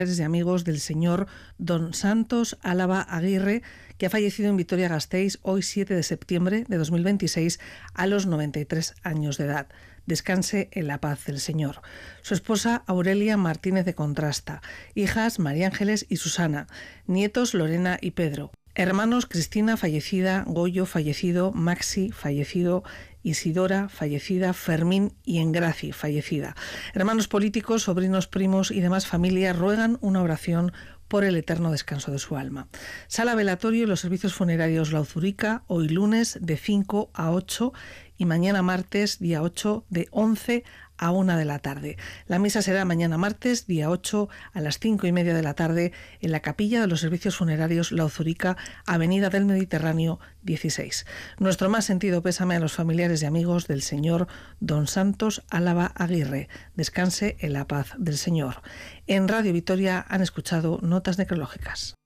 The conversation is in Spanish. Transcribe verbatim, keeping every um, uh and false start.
y amigos del señor don Santos Álava Aguirre, que ha fallecido en Vitoria-Gasteiz hoy siete de septiembre de dos mil veintiséis a los noventa y tres años de edad. Descanse en la paz del Señor. Su esposa Aurelia Martínez de Contrasta, hijas María Ángeles y Susana, nietos Lorena y Pedro, hermanos Cristina fallecida, Goyo fallecido, Maxi fallecido, Isidora fallecida, Fermín y Engraci fallecida. Hermanos políticos, sobrinos, primos y demás familias ruegan una oración por el eterno descanso de su alma. Sala velatorio y los servicios funerarios La Uzurica, hoy lunes de cinco a ocho y mañana martes día ocho de once a una de la tarde. La misa será mañana martes día ocho a las cinco y media de la tarde en la capilla de los servicios funerarios La Uzurica, Avenida del Mediterráneo dieciséis. Nuestro más sentido pésame a los familiares y amigos del señor don Santos Álava Aguirre. Descanse en la paz del Señor. En Radio Vitoria han escuchado notas necrológicas.